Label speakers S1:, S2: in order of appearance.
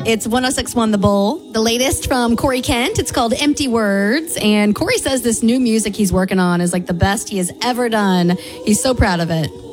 S1: It's 106.1 The Bull. The latest from Corey Kent. It's called Empty Words. And Corey says this new music he's working on is like the best he has ever done. He's so proud of it.